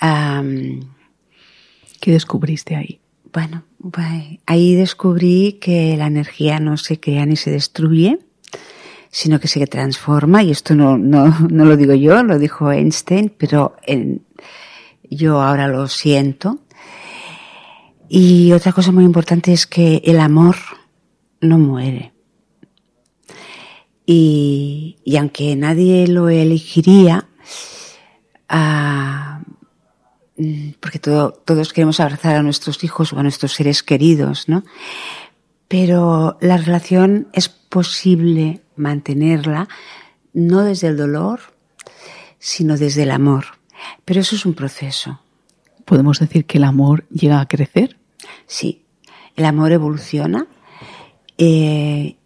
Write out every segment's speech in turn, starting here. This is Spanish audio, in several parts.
¿Qué descubriste ahí? Bueno, ahí descubrí que la energía no se crea ni se destruye, sino que se transforma, y esto no lo digo yo, lo dijo Einstein, pero yo ahora lo siento. Y otra cosa muy importante es que el amor no muere. Y aunque nadie lo elegiría, porque todos queremos abrazar a nuestros hijos o a nuestros seres queridos, ¿no? Pero la relación es posible mantenerla no desde el dolor, sino desde el amor. Pero eso es un proceso. ¿Podemos decir que el amor llega a crecer? Sí, el amor evoluciona y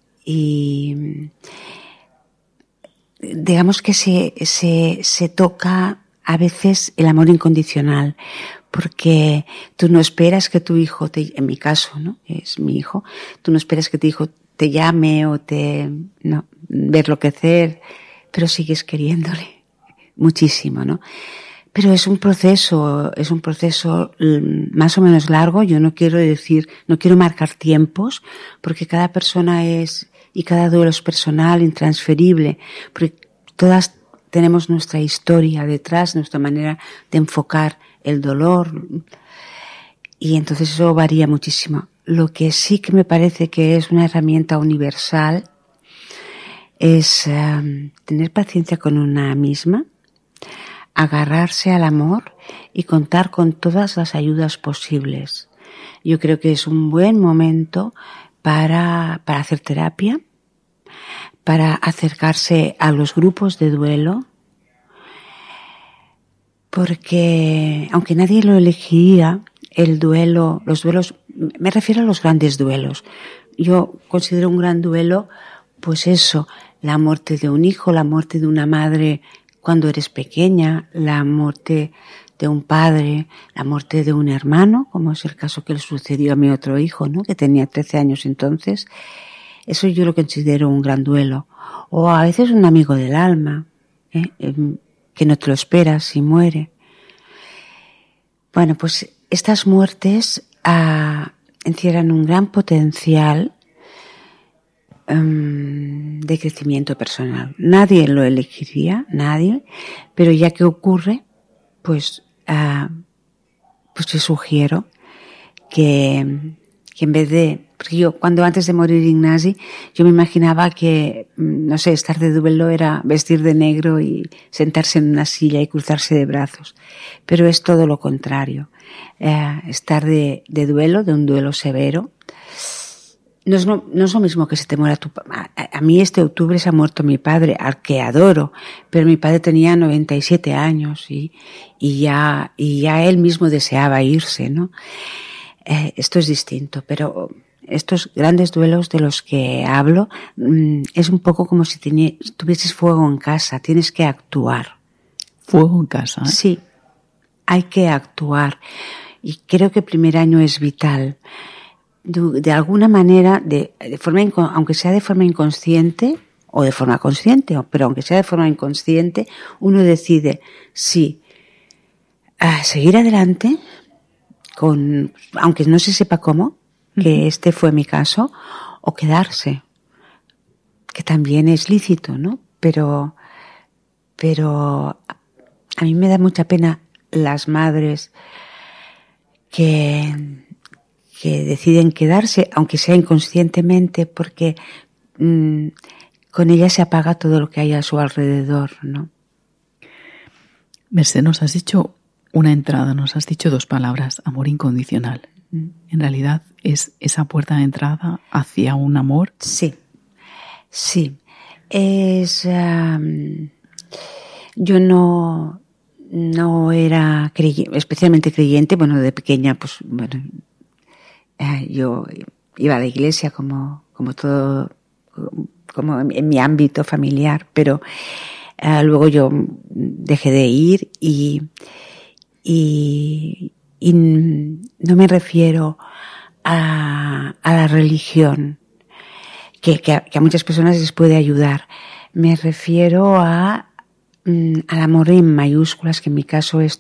digamos que se toca a veces el amor incondicional, porque tú no esperas que tu hijo en mi caso, ¿no? Es mi hijo, tú no esperas que tu hijo te llame o verlo crecer, pero sigues queriéndole muchísimo, ¿no? Pero es un proceso más o menos largo. Yo no quiero marcar tiempos, porque cada persona y cada duelo es personal, intransferible, porque todas tenemos nuestra historia detrás, nuestra manera de enfocar el dolor, y entonces eso varía muchísimo. Lo que sí que me parece que es una herramienta universal es tener paciencia con una misma, agarrarse al amor y contar con todas las ayudas posibles. Yo creo que es un buen momento para hacer terapia, para acercarse a los grupos de duelo, porque aunque nadie lo elegiría, los duelos, me refiero a los grandes duelos. Yo considero un gran duelo, pues eso, la muerte de un hijo, la muerte de una madre cuando eres pequeña, la muerte de un padre, la muerte de un hermano, como es el caso que le sucedió a mi otro hijo, ¿no? Que tenía 13 años entonces. Eso yo lo considero un gran duelo. O a veces un amigo del alma, que no te lo esperas y muere. Bueno, pues estas muertes encierran un gran potencial de crecimiento personal. Nadie lo elegiría, nadie, pero ya que ocurre, pues te sugiero que en vez de, porque yo cuando antes de morir Ignasi, yo me imaginaba que, no sé, estar de duelo era vestir de negro y sentarse en una silla y cruzarse de brazos, pero es todo lo contrario. Estar de duelo, de un duelo severo, no es lo mismo que se te muera tu papá. A mí este octubre se ha muerto mi padre, al que adoro, pero mi padre tenía 97 años y ya él mismo deseaba irse, ¿no? Esto es distinto, pero estos grandes duelos de los que hablo es un poco como si tuvieses fuego en casa, tienes que actuar. ¿Fuego en casa? Sí, hay que actuar, y creo que el primer año es vital. De alguna manera, aunque sea de forma inconsciente o de forma consciente, pero aunque sea de forma inconsciente, uno decide si seguir adelante, aunque no se sepa cómo, que este fue mi caso, o quedarse, que también es lícito, ¿no? Pero a mí me da mucha pena las madres que deciden quedarse, aunque sea inconscientemente, porque con ella se apaga todo lo que hay a su alrededor, ¿no? Mercé, nos has dicho una entrada, nos has dicho dos palabras, amor incondicional. En realidad es esa puerta de entrada hacia un amor. Sí. Yo no era especialmente creyente. Bueno, de pequeña, pues bueno, yo iba a la iglesia como todo, como en mi ámbito familiar, pero luego yo dejé de ir y no me refiero a la religión, que a muchas personas les puede ayudar. Me refiero al amor en mayúsculas, que en mi caso es